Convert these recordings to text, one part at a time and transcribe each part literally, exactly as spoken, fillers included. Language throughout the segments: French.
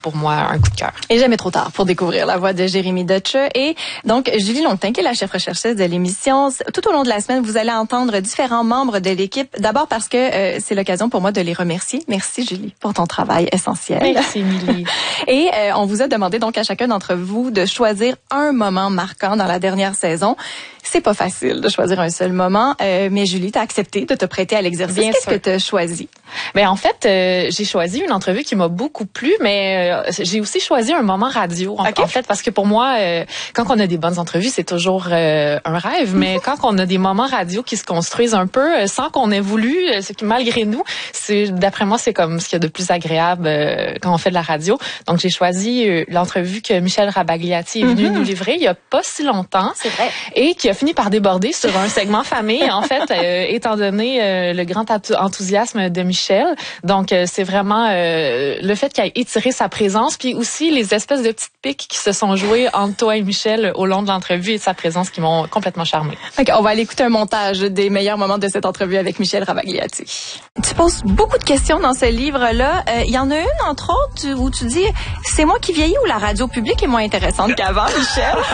pour moi un coup de cœur. Et jamais trop tard pour découvrir la voix de Jérémy Dutch. Et donc, Julie Longtin, qui est la chef recherchiste de l'émission. Tout au long de la semaine, vous allez entendre différents membres de l'équipe. D'abord parce que euh, c'est l'occasion pour moi de les remercier. Merci, Julie, pour ton travail essentiel. Merci, Émilie. Et euh, on vous a demandé donc à chacun d'entre vous de choisir un moment marquant dans la dernière saison. C'est pas facile de choisir un seul moment, euh, mais Julie, t'as accepté de te prêter à l'exercice. Bien Qu'est-ce sûr. que t'as choisi? Ben en fait, euh, j'ai choisi une entrevue qui m'a beaucoup plu, mais euh, j'ai aussi choisi un moment radio. En, okay. en fait, parce que pour moi, euh, quand on a des bonnes entrevues, c'est toujours euh, un rêve. Mais quand on a des moments radio qui se construisent un peu euh, sans qu'on ait voulu, euh, ce qui malgré nous, c'est d'après moi, c'est comme ce qu'il y a de plus agréable euh, quand on fait de la radio. Donc j'ai choisi euh, l'entrevue que Michel Rabagliati est venu mm-hmm. nous livrer il y a pas si longtemps. C'est vrai. Et qui a fini par déborder sur un segment famille, en fait, euh, étant donné euh, le grand enthousiasme de Michel. Donc, euh, c'est vraiment euh, le fait qu'il ait étiré sa présence, puis aussi les espèces de petites piques qui se sont jouées entre toi et Michel au long de l'entrevue et de sa présence qui m'ont complètement charmée. OK, on va aller écouter un montage des meilleurs moments de cette entrevue avec Michel Rabagliati. Tu poses beaucoup de questions dans ce livre-là. Il euh, y en a une, entre autres, où tu dis « C'est moi qui vieillis ou la radio publique est moins intéressante qu'avant, Michel? »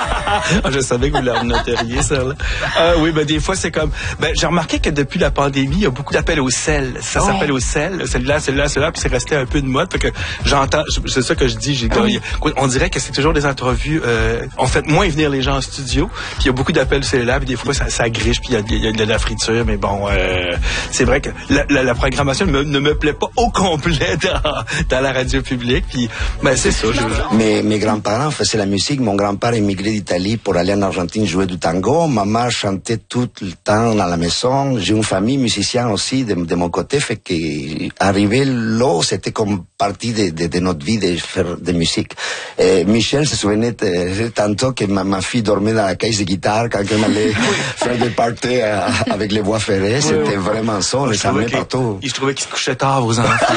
Je savais que vous la noteriez, ça. Là. Euh, oui, ben des fois, c'est comme... Ben, j'ai remarqué que depuis la pandémie, il y a beaucoup d'appels au sel. Ça ouais. s'appelle au sel. Celle-là, celle-là, celle-là, puis c'est resté un peu de mode. Fait que j'entends... C'est ça que je dis. J'ai, oui. On dirait que c'est toujours des entrevues... Euh, on fait moins venir les gens en studio. Puis il y a beaucoup d'appels cellulaires. Puis des fois, ça, ça griche. Puis il y, y a de la friture. Mais bon, euh, c'est vrai que la, la, la programmation ne me, ne me plaît pas au complet dans, dans la radio publique. Puis ben, c'est ça. Je... Mes, mes grands-parents faisaient la musique. Mon grand-père émigré d'Italie pour aller en Argentine jouer du tango. Maman chantait tout le temps dans la maison. J'ai une famille musicienne aussi de, de mon côté, fait que arriver là, c'était comme partie de, de, de notre vie de faire de musique. Et Michel se souvenait euh, tantôt que ma, ma fille dormait dans la caisse de guitare quand elle allait faire des parties euh, avec les voix ferrées. C'était oui, oui. vraiment ça, on les amenait partout. Je trouvais qu'ils se couchaient tard aux enfants.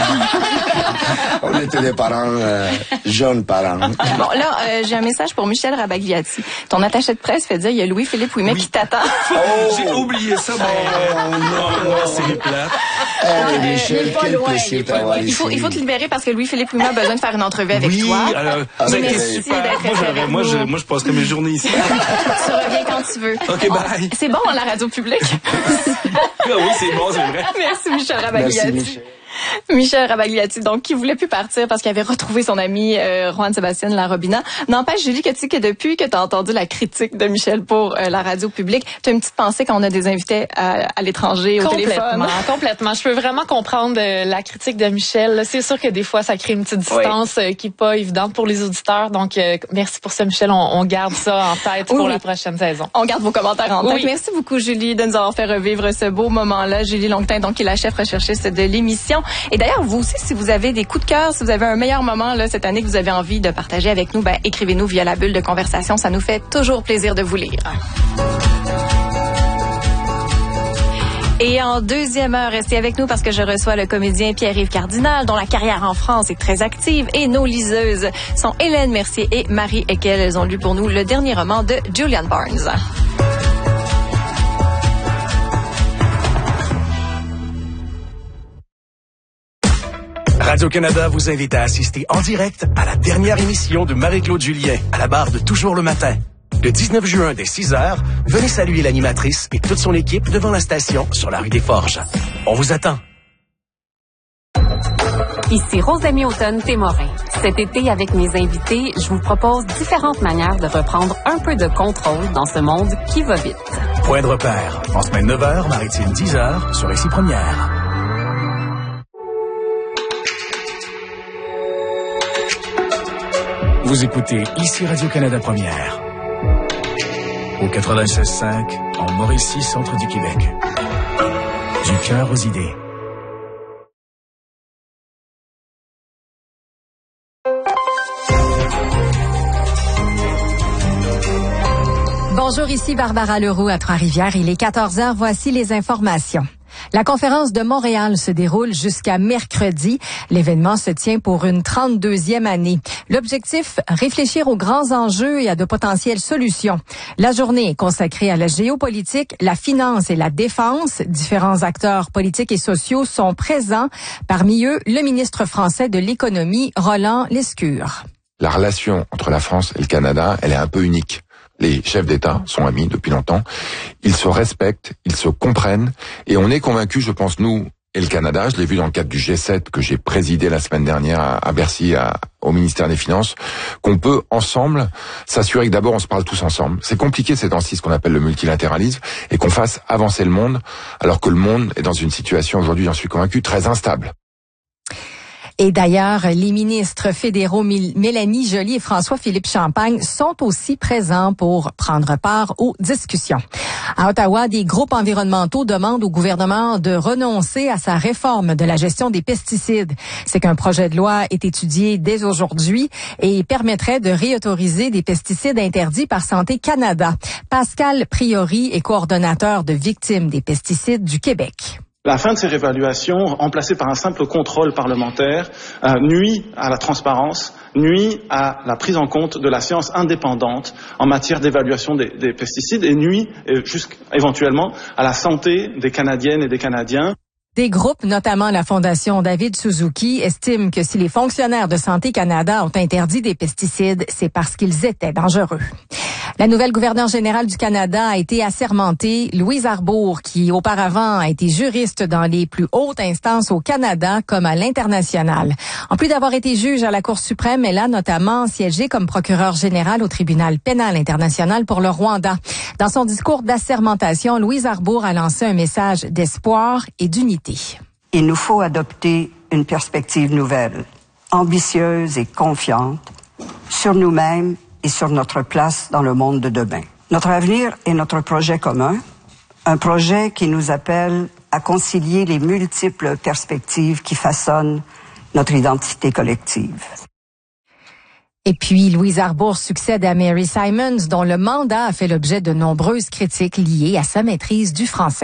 On était des parents, euh, jeunes parents. Bon, là, euh, j'ai un message pour Michel Rabagliati. Ton attaché de presse fait dire il y a Louis-Philippe Ouimet oui. qui t'attend. Oh, j'ai oublié ça, mais oh, non, non, c'est plate. Oh, Michel, quel plaisir d'avoir ici. Il faut, il faut te libérer parce que Louis-Philippe Ouimet a besoin de faire une entrevue avec oui, toi. Alors, oui, merci d'être moi, j'aurais, moi, je, moi, je passerai mes journées ici. Tu reviens quand tu veux. OK, bye. C'est bon, la radio publique. Oui, c'est bon, c'est vrai. Merci, Michel Rabagliati. Merci, Michel. Michel Rabagliati, donc, qui voulait plus partir parce qu'il avait retrouvé son ami euh, Juan Sébastien Larobina. N'empêche, Julie, que tu sais que depuis que tu as entendu la critique de Michel pour euh, la radio publique, tu as une petite pensée quand on a des invités à, à l'étranger, au complètement, téléphone. Complètement. Je peux vraiment comprendre euh, la critique de Michel. C'est sûr que des fois, ça crée une petite distance oui. euh, qui n'est pas évidente pour les auditeurs. Donc, euh, merci pour ça, Michel. On, on garde ça en tête oui, pour oui. la prochaine saison. On garde vos commentaires en tête. Oui. Merci beaucoup, Julie, de nous avoir fait revivre ce beau moment-là. Julie Longtin, donc, qui est la chef recherchiste de l'émission. Et d'ailleurs, vous aussi, si vous avez des coups de cœur, si vous avez un meilleur moment là cette année que vous avez envie de partager avec nous, ben écrivez-nous via la bulle de conversation. Ça nous fait toujours plaisir de vous lire. Et en deuxième heure, restez avec nous parce que je reçois le comédien Pierre-Yves Cardinal, dont la carrière en France est très active. Et nos liseuses sont Hélène Mercier et Marie Eckel. Elles ont lu pour nous le dernier roman de Julian Barnes. Radio-Canada vous invite à assister en direct à la dernière émission de Marie-Claude Julien, à la barre de Toujours le matin. Le dix-neuf juin dès six heures, venez saluer l'animatrice et toute son équipe devant la station sur la rue des Forges. On vous attend. Ici Rosamie Automne-Témorin. Cet été, avec mes invités, je vous propose différentes manières de reprendre un peu de contrôle dans ce monde qui va vite. Point de repère. En semaine neuf heures, maritime dix heures, sur Ici Première. Vous écoutez Ici Radio-Canada Première. Au quatre-vingt-seize cinq, en Mauricie, centre du Québec. Du cœur aux idées. Bonjour, ici Barbara Leroux à Trois-Rivières. Il est quatorze heures. Voici les informations. La conférence de Montréal se déroule jusqu'à mercredi. L'événement se tient pour une trente-deuxième année. L'objectif, réfléchir aux grands enjeux et à de potentielles solutions. La journée est consacrée à la géopolitique, la finance et la défense. Différents acteurs politiques et sociaux sont présents. Parmi eux, le ministre français de l'économie, Roland Lescure. La relation entre la France et le Canada, elle est un peu unique. Les chefs d'État sont amis depuis longtemps. Ils se respectent, ils se comprennent. Et on est convaincus, je pense, nous et le Canada, je l'ai vu dans le cadre du G sept que j'ai présidé la semaine dernière à, à Bercy, à, au ministère des Finances, qu'on peut ensemble s'assurer que d'abord on se parle tous ensemble. C'est compliqué ces temps-ci, ce qu'on appelle le multilatéralisme, et qu'on fasse avancer le monde, alors que le monde est dans une situation aujourd'hui, j'en suis convaincu, très instable. Et d'ailleurs, les ministres fédéraux Mélanie Joly et François-Philippe Champagne sont aussi présents pour prendre part aux discussions. À Ottawa, des groupes environnementaux demandent au gouvernement de renoncer à sa réforme de la gestion des pesticides. C'est qu'un projet de loi est étudié dès aujourd'hui et permettrait de réautoriser des pesticides interdits par Santé Canada. Pascal Priori est coordonnateur de victimes des pesticides du Québec. La fin de ces réévaluations, remplacée par un simple contrôle parlementaire, euh, nuit à la transparence, nuit à la prise en compte de la science indépendante en matière d'évaluation des, des pesticides et nuit euh, jusqu'éventuellement à la santé des Canadiennes et des Canadiens. Des groupes, notamment la Fondation David Suzuki, estiment que si les fonctionnaires de Santé Canada ont interdit des pesticides, c'est parce qu'ils étaient dangereux. La nouvelle gouverneure générale du Canada a été assermentée. Louise Arbour, qui auparavant a été juriste dans les plus hautes instances au Canada comme à l'international. En plus d'avoir été juge à la Cour suprême, elle a notamment siégé comme procureure générale au tribunal pénal international pour le Rwanda. Dans son discours d'assermentation, Louise Arbour a lancé un message d'espoir et d'unité. Il nous faut adopter une perspective nouvelle, ambitieuse et confiante sur nous-mêmes et sur notre place dans le monde de demain. Notre avenir est notre projet commun, un projet qui nous appelle à concilier les multiples perspectives qui façonnent notre identité collective. Et puis, Louise Arbour succède à Mary Simons, dont le mandat a fait l'objet de nombreuses critiques liées à sa maîtrise du français.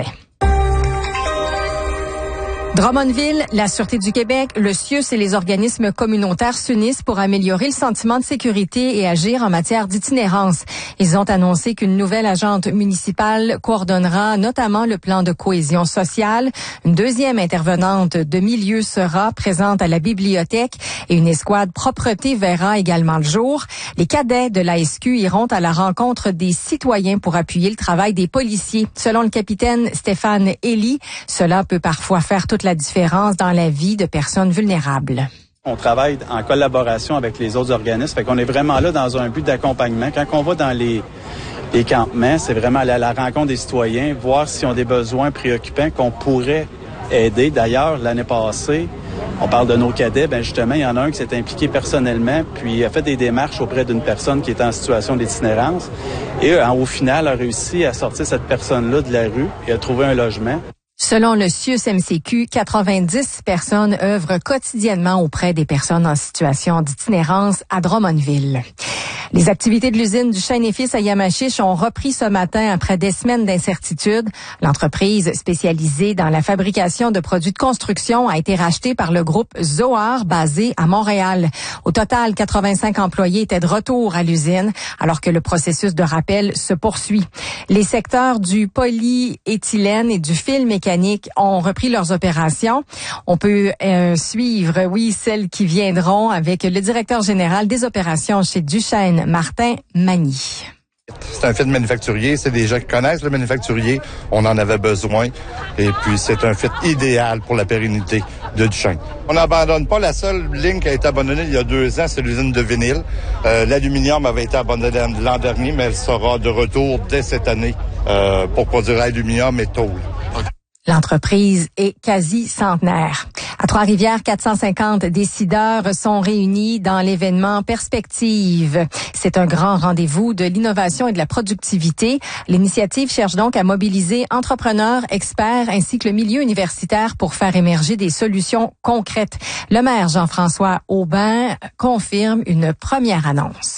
Drummondville, la Sûreté du Québec, le C I U S et les organismes communautaires s'unissent pour améliorer le sentiment de sécurité et agir en matière d'itinérance. Ils ont annoncé qu'une nouvelle agente municipale coordonnera notamment le plan de cohésion sociale. Une deuxième intervenante de milieu sera présente à la bibliothèque et une escouade propreté verra également le jour. Les cadets de l'A S Q iront à la rencontre des citoyens pour appuyer le travail des policiers. Selon le capitaine Stéphane Elie, cela peut parfois faire toute la différence dans la vie de personnes vulnérables. On travaille en collaboration avec les autres organismes, fait qu'on est vraiment là dans un but d'accompagnement. Quand on va dans les, les campements, c'est vraiment aller à la rencontre des citoyens, voir s'ils ont des besoins préoccupants qu'on pourrait aider. D'ailleurs, l'année passée, on parle de nos cadets, ben justement, il y en a un qui s'est impliqué personnellement, puis a fait des démarches auprès d'une personne qui était en situation d'itinérance et au final a réussi à sortir cette personne-là de la rue et a trouvé un logement. Selon le C I U S M C Q, quatre-vingt-dix personnes œuvrent quotidiennement auprès des personnes en situation d'itinérance à Drummondville. Les activités de l'usine du Chêne et Fils à Yamachiche ont repris ce matin après des semaines d'incertitude. L'entreprise spécialisée dans la fabrication de produits de construction a été rachetée par le groupe Zohar basé à Montréal. Au total, quatre-vingt-cinq employés étaient de retour à l'usine alors que le processus de rappel se poursuit. Les secteurs du polyéthylène et du fil mécanique ont repris leurs opérations. On peut euh, suivre, oui, celles qui viendront avec le directeur général des opérations chez Duchesne, Martin Magny. C'est un fit manufacturier, c'est des gens qui connaissent le manufacturier, on en avait besoin et puis c'est un fit idéal pour la pérennité de Duchesne. On n'abandonne pas, la seule ligne qui a été abandonnée il y a deux ans, c'est l'usine de vinyle. Euh, l'aluminium avait été abandonné l'an dernier, mais elle sera de retour dès cette année euh, pour produire aluminium et tôle. L'entreprise est quasi centenaire. À Trois-Rivières, quatre cent cinquante décideurs sont réunis dans l'événement Perspective. C'est un grand rendez-vous de l'innovation et de la productivité. L'initiative cherche donc à mobiliser entrepreneurs, experts ainsi que le milieu universitaire pour faire émerger des solutions concrètes. Le maire Jean-François Aubin confirme une première annonce.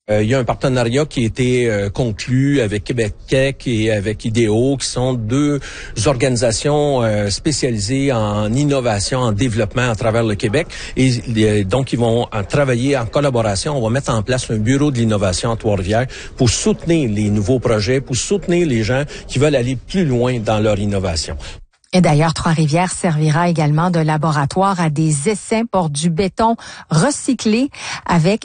Euh, il y a un partenariat qui a été euh, conclu avec Québec Tech et avec Idéo, qui sont deux organisations euh, spécialisées en innovation, en développement à travers le Québec. Et euh, donc, ils vont en travailler en collaboration. On va mettre en place un bureau de l'innovation à Trois-Rivières pour soutenir les nouveaux projets, pour soutenir les gens qui veulent aller plus loin dans leur innovation. Et d'ailleurs, Trois-Rivières servira également de laboratoire à des essais pour du béton recyclé avec